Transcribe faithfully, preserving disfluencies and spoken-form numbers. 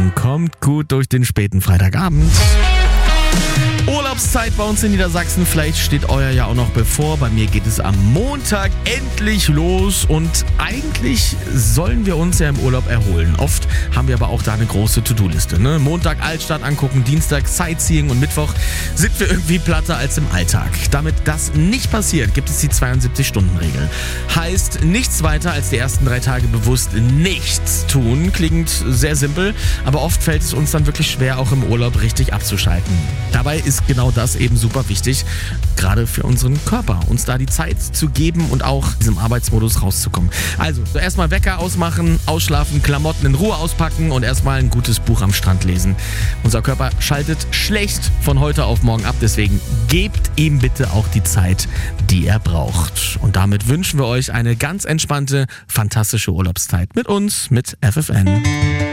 sagen, kommt gut durch den späten Freitagabend. Urlaubszeit bei uns in Niedersachsen, vielleicht steht euer ja auch noch bevor. Bei mir geht es am Montag endlich los und eigentlich sollen wir uns ja im Urlaub erholen. Oft haben wir aber auch da eine große To-Do-Liste. Ne? Montag Altstadt angucken, Dienstag Sightseeing und Mittwoch sind wir irgendwie platter als im Alltag. Damit das nicht passiert, gibt es die zweiundsiebzig-Stunden-Regel. Heißt, nichts weiter als die ersten drei Tage bewusst nichts tun. Klingt sehr simpel, aber oft fällt es uns dann wirklich schwer, auch im Urlaub richtig abzuschalten. Dabei ist genau das eben super wichtig, gerade für unseren Körper, uns da die Zeit zu geben und auch aus diesem Arbeitsmodus rauszukommen. Also, so erstmal Wecker ausmachen, ausschlafen, Klamotten in Ruhe auspacken und erstmal ein gutes Buch am Strand lesen. Unser Körper schaltet schlecht von heute auf morgen ab, deswegen gebt ihm bitte auch die Zeit, die er braucht. Und damit wünschen wir euch eine ganz entspannte, fantastische Urlaubszeit mit uns, mit F F N.